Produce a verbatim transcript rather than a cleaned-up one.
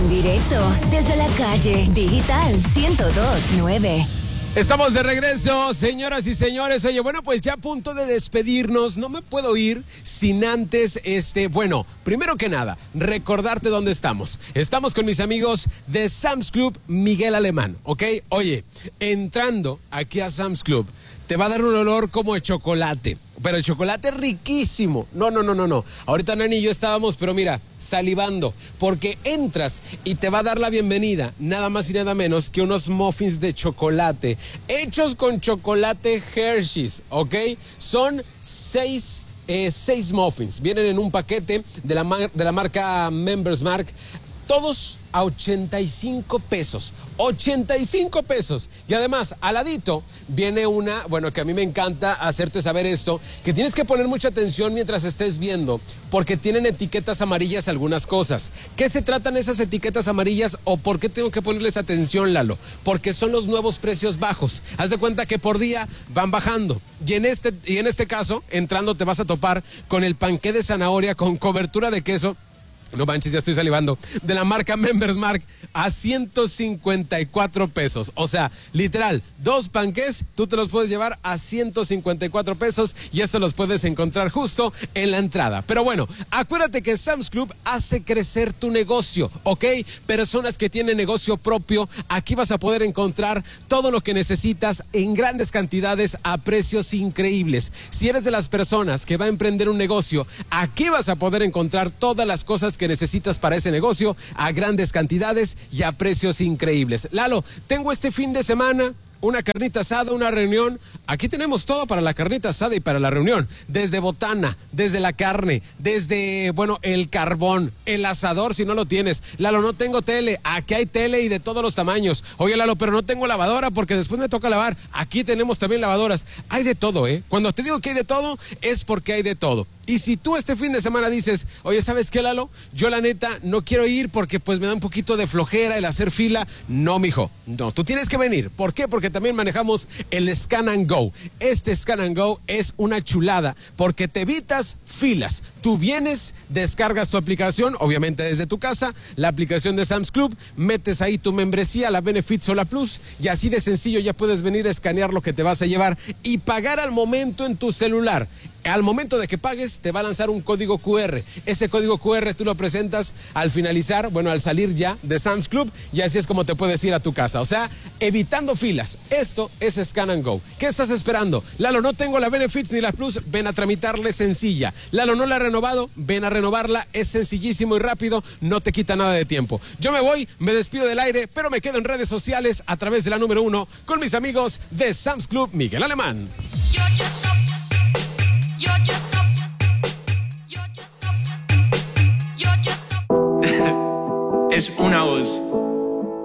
En directo desde la calle Digital ciento dos punto nueve. Estamos de regreso, señoras y señores. Oye, bueno, pues ya a punto de despedirnos. No me puedo ir sin antes, este, bueno, primero que nada, recordarte dónde estamos. Estamos con mis amigos de Sam's Club Miguel Alemán, ¿ok? Oye, entrando aquí a Sam's Club, te va a dar un olor como de chocolate. Pero el chocolate es riquísimo. No, no, no, no, no. Ahorita Nani y yo estábamos, pero mira, salivando. Porque entras y te va a dar la bienvenida, nada más y nada menos que unos muffins de chocolate. Hechos con chocolate Hershey's, ¿ok? Son seis, eh, seis muffins. Vienen en un paquete de la, mar- de la marca Members Mark. Todos a ochenta y cinco pesos. ochenta y cinco pesos. Y además, al ladito, viene una, bueno, que a mí me encanta hacerte saber esto, que tienes que poner mucha atención mientras estés viendo, porque tienen etiquetas amarillas algunas cosas. ¿Qué se tratan esas etiquetas amarillas o por qué tengo que ponerles atención, Lalo? Porque son los nuevos precios bajos. Haz de cuenta que por día van bajando. Y en este, y en este caso, entrando te vas a topar con el panqué de zanahoria con cobertura de queso. No manches, ya estoy salivando. De la marca Members Mark a ciento cincuenta y cuatro pesos. O sea, literal, dos panqués, tú te los puedes llevar a ciento cincuenta y cuatro pesos y eso los puedes encontrar justo en la entrada. Pero bueno, acuérdate que Sam's Club hace crecer tu negocio, ¿ok? Personas que tienen negocio propio, aquí vas a poder encontrar todo lo que necesitas en grandes cantidades a precios increíbles. Si eres de las personas que va a emprender un negocio, aquí vas a poder encontrar todas las cosas que que necesitas para ese negocio a grandes cantidades y a precios increíbles. Lalo, tengo este fin de semana una carnita asada, una reunión. Aquí tenemos todo para la carnita asada y para la reunión. Desde botana, desde la carne, desde, bueno, el carbón, el asador si no lo tienes. Lalo, no tengo tele. Aquí hay tele y de todos los tamaños. Oye, Lalo, pero no tengo lavadora porque después me toca lavar. Aquí tenemos también lavadoras. Hay de todo, ¿eh? Cuando te digo que hay de todo, es porque hay de todo. Y si tú este fin de semana dices, oye, ¿sabes qué, Lalo? Yo la neta no quiero ir porque pues me da un poquito de flojera el hacer fila. No, mijo, no, tú tienes que venir. ¿Por qué? Porque también manejamos el Scan and Go. Este Scan and Go es una chulada porque te evitas filas. Tú vienes, descargas tu aplicación, obviamente desde tu casa, la aplicación de Sam's Club, metes ahí tu membresía, la Benefits o la Plus, y así de sencillo ya puedes venir a escanear lo que te vas a llevar y pagar al momento en tu celular. Al momento de que pagues, te va a lanzar un código cu erre. Ese código cu erre tú lo presentas al finalizar, bueno, al salir ya de Sam's Club, y así es como te puedes ir a tu casa. O sea, evitando filas. Esto es Scan and Go. ¿Qué estás esperando? Lalo, no tengo la Benefits ni la Plus, ven a tramitarle sencilla. Lalo, no la he renovado, ven a renovarla. Es sencillísimo y rápido, no te quita nada de tiempo. Yo me voy, me despido del aire, pero me quedo en redes sociales a través de la número uno con mis amigos de Sam's Club Miguel Alemán. Es una voz.